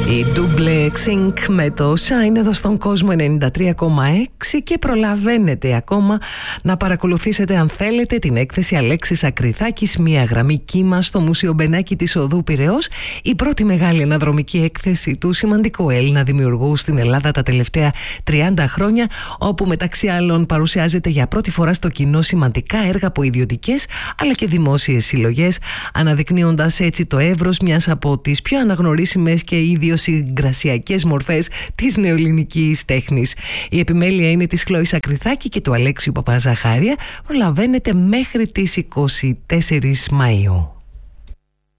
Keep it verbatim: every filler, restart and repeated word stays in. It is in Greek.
Η Double Xink με το Shine εδώ στον κόσμο ενενήντα τρία κόμμα έξι και προλαβαίνετε ακόμα να παρακολουθήσετε αν θέλετε την έκθεση Αλέξης Ακρηθάκης, μια γραμμή κύμα στο Μουσείο Μπενάκη της Οδού Πειραιώς, η πρώτη μεγάλη αναδρομική έκθεση του σημαντικού Έλληνα δημιουργού στην Ελλάδα τα τελευταία τριάντα χρόνια, όπου μεταξύ άλλων παρουσιάζεται για πρώτη φορά στο κοινό σημαντικά έργα από ιδιωτικές αλλά και δημόσιες συλλογές, αναδεικνύοντας έτσι το εύρος μιας από τις πιο αναγνωρίσιμες και ιδιοσυγκρασιακές μορφές της νεοελληνικής τέχνης. Η επιμέλεια είναι της Χλώης Ακρηθάκη και του Αλέξιου Παπαζαχάρια. Προλαβαίνετε μέχρι τις είκοσι τέσσερις Μαΐου.